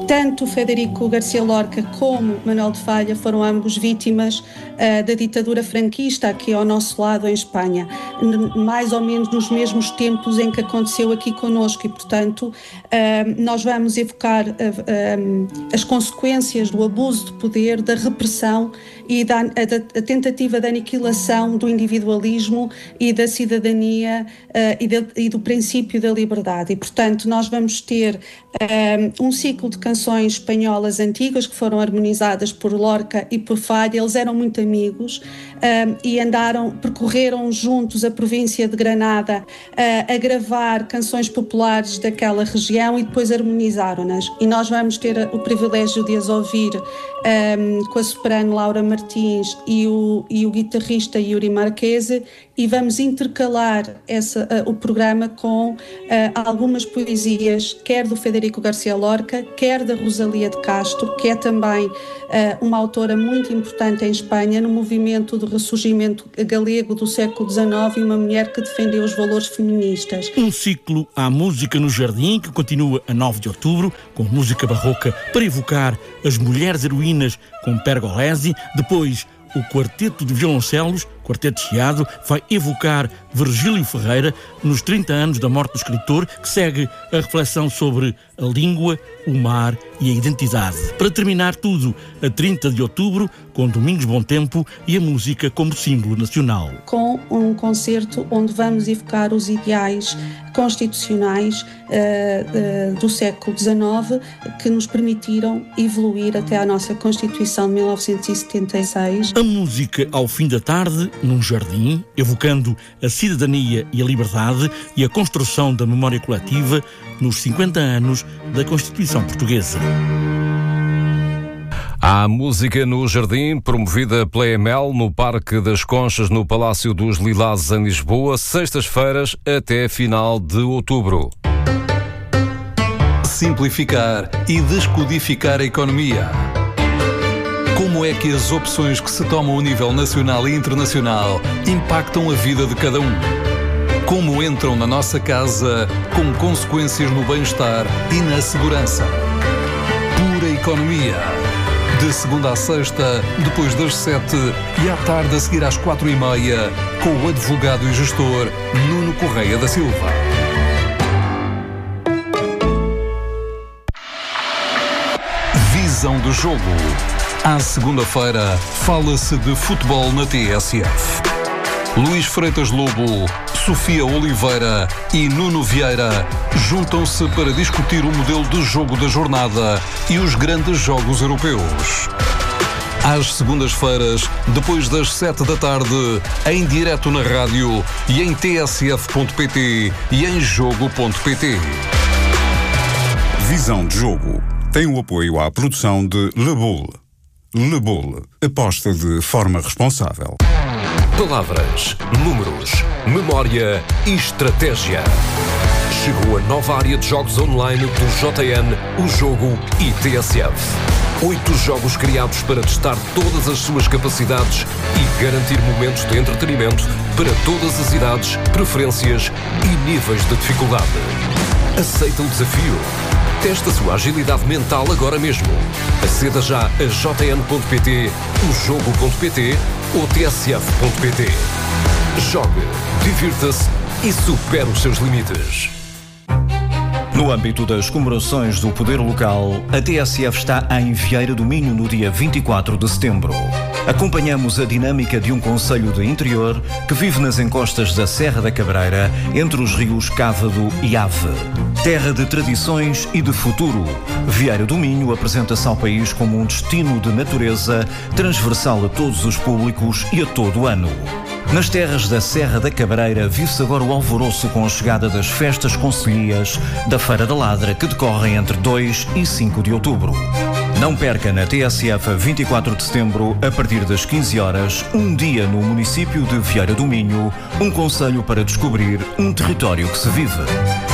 Tanto Federico Garcia Lorca como Manuel de Falla foram ambos vítimas da ditadura franquista aqui ao nosso lado em Espanha, mais ou menos nos mesmos tempos em que aconteceu aqui connosco e, portanto, nós vamos evocar as consequências do abuso de poder, da repressão e da tentativa de aniquilação do individualismo e da cidadania e do princípio da liberdade. E, portanto, nós vamos ter um ciclo de canções espanholas antigas que foram harmonizadas por Lorca e por Falla. Eles eram muito amigos e percorreram juntos a província de Granada a gravar canções populares daquela região e depois harmonizaram-nas. E nós vamos ter o privilégio de as ouvir com a soprano Laura Martins e o guitarrista Yuri Marchese, e vamos intercalar o programa com algumas poesias, quer do Federico Garcia Lorca, quer da Rosalía de Castro, que é também uma autora muito importante em Espanha no movimento do ressurgimento galego do século XIX e uma mulher que defendeu os valores feministas. Um ciclo à música no Jardim que continua a 9 de outubro com música barroca para evocar as mulheres heroínas com Pergolesi. Depois o Quarteto de Violoncelos, Quarteto Chiado, vai evocar Virgílio Ferreira nos 30 anos da morte do escritor, que segue a reflexão sobre a língua, o mar e a identidade. Para terminar tudo, a 30 de outubro, com Domingos Bom Tempo e a música como símbolo nacional. Com um concerto onde vamos evocar os ideais constitucionais do século XIX que nos permitiram evoluir até à nossa Constituição de 1976. A música ao fim da tarde, num jardim, evocando a cidadania e a liberdade e a construção da memória coletiva nos 50 anos da Constituição Portuguesa. Há música no Jardim, promovida pela EML no Parque das Conchas, no Palácio dos Lilazes, em Lisboa, sextas-feiras até final de outubro. Simplificar e descodificar a economia. Como é que as opções que se tomam a nível nacional e internacional impactam a vida de cada um? Como entram na nossa casa com consequências no bem-estar e na segurança? Pura economia. De segunda à sexta, depois das 7 e à tarde a seguir às 4:30, com o advogado e gestor Nuno Correia da Silva. Visão do jogo. À segunda-feira, fala-se de futebol na TSF. Luís Freitas Lobo, Sofia Oliveira e Nuno Vieira juntam-se para discutir o modelo de jogo da jornada e os grandes jogos europeus. Às segundas-feiras, depois das 7 da tarde, em direto na rádio e em tsf.pt e em jogo.pt. Visão de jogo tem o apoio à produção de Le Boule. Le Boule, aposta de forma responsável. Palavras, números, memória e estratégia. Chegou a nova área de jogos online do JN, o Jogo e TSF. 8 jogos criados para testar todas as suas capacidades e garantir momentos de entretenimento para todas as idades, preferências e níveis de dificuldade. Aceita o desafio? Testa a sua agilidade mental agora mesmo. Aceda já a jn.pt, o jogo.pt ou tsf.pt. Jogue, divirta-se e supere os seus limites. No âmbito das comemorações do poder local, a TSF está em Vieira do Minho no dia 24 de setembro. Acompanhamos a dinâmica de um concelho de interior que vive nas encostas da Serra da Cabreira, entre os rios Cávado e Ave. Terra de tradições e de futuro, Vieira do Minho apresenta-se ao país como um destino de natureza transversal a todos os públicos e a todo o ano. Nas terras da Serra da Cabreira vive-se agora o alvoroço com a chegada das festas concelhias da Feira da Ladra, que decorrem entre 2 e 5 de outubro. Não perca na TSF a 24 de setembro, a partir das 15 horas, um dia no município de Vieira do Minho, um concelho para descobrir um território que se vive.